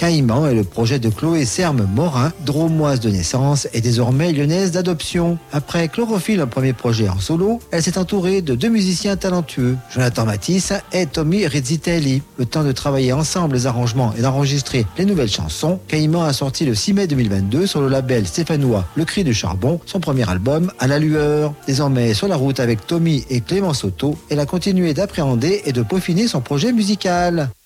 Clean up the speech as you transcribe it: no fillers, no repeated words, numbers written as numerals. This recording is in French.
Caïman est le projet de Chloé Serme Morin, dromoise de naissance et désormais lyonnaise d'adoption. Après Chlorophylle, un premier projet en solo, elle s'est entourée de deux musiciens talentueux, Jonathan Matisse et Tommy Rizzitelli. Le temps de travailler ensemble les arrangements et d'enregistrer les nouvelles chansons, Caïman a sorti le 6 mai 2022 sur le label stéphanois Le Cri du Charbon son premier album À la lueur. Désormais sur la route avec Tommy et Clément Soto, elle a continué d'appréhender et de peaufiner son projet musical.